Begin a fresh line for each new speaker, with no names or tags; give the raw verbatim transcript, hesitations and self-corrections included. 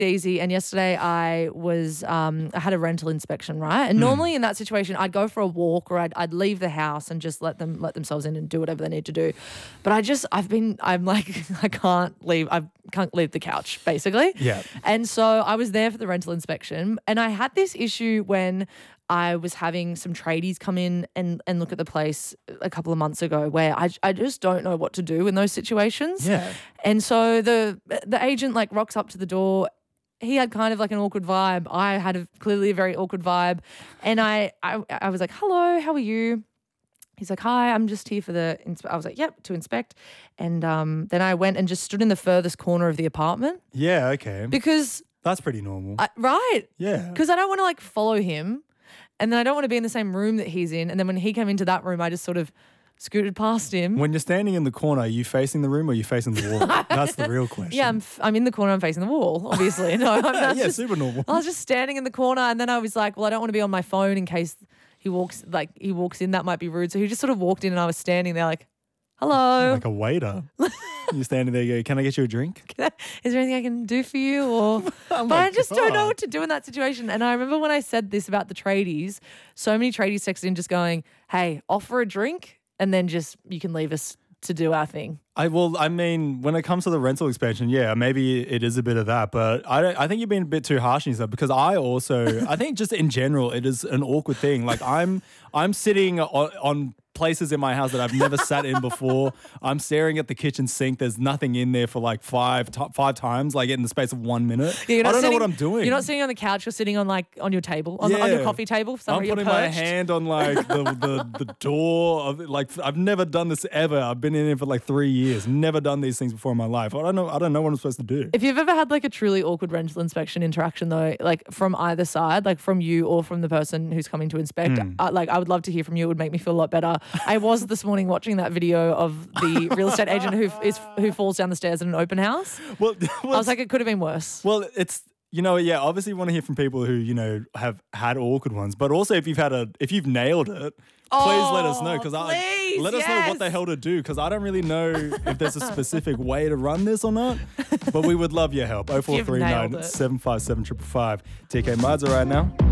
easy. And yesterday I was, um, I had a rental inspection, right? And
Hmm.
normally in that situation, I'd go for a walk or I'd, I'd leave the house and just let them let themselves in and do whatever they need to do. But I just, I've been, I'm like, I can't leave, I can't leave the couch basically.
Yeah.
And so I was there for the rental inspection, and I had this issue when I was having some tradies come in and, and look at the place a couple of months ago, where I, I just don't know what to do in those situations.
Yeah.
And so the the agent like rocks up to the door. He had kind of like an awkward vibe. I had a, clearly a very awkward vibe. And I, I I was like, hello, how are you? He's like, hi, I'm just here for the, inspe-. I was like, yep, to inspect. And um, then I went and just stood in the furthest corner of the apartment
Yeah, okay.
because,
That's pretty normal.
I, right,
yeah.
because I don't want to like follow him, and then I don't want to be in the same room that he's in. And then when he came into that room, I just sort of scooted past him.
When you're standing in the corner, are you facing the room or are you facing the wall? That's the real question.
Yeah, I'm, f- I'm in the corner. I'm facing the wall, obviously. No, I'm not
yeah,
just,
super normal.
I was just standing in the corner, and then I was like, well, I don't want to be on my phone in case he walks, like he walks in. That might be rude. So he just sort of walked in, and I was standing there like, hello.
Like a waiter. You're standing there, you go, can I get you a drink?
Is there anything I can do for you? Or,
Oh
but I just don't know what to do in that situation. And I remember when I said this about the tradies, so many tradies texted in just going, hey, offer a drink, and then just you can leave us to do our thing.
I well, I mean, when it comes to the rental expansion, yeah, maybe it is a bit of that, but I don't, I think you're being a bit too harsh on yourself, because I also, I think just in general, it is an awkward thing. Like I'm, I'm sitting on, on places in my house that I've never sat in before. I'm staring at the kitchen sink. There's nothing in there for like five, t- five times, like in the space of one minute.
Yeah, you're not
I don't
sitting-
know what I'm doing.
You're not sitting on the couch. You're sitting on like on your table, on, on your
Yeah.
coffee table. Somewhere
I'm
you're
putting my
perched.
hand on like the, the, the door of it. Like I've never done this ever. I've been in it for like three years. Never done these things before in my life. I don't know. I don't know what I'm supposed to do.
If you've ever had like a truly awkward rental inspection interaction though, like from either side, like from you or from the person who's coming to inspect,
Hmm.
uh, like I would love to hear from you. It would make me feel a lot better. I was this morning watching that video of the real estate agent who is who falls down the stairs at an open house.
Well,
I was like, it could have been worse.
well, it's you know, yeah. Obviously, you want to hear from people who you know have had awkward ones, but also if you've had a if you've nailed it. Please let us know, because I
please,
let us know what the
yes.
hell to do, because I don't really know if there's a specific way to run this or not. But we would love your help. oh four three nine, seven five seven, five five five. T K Mads right now.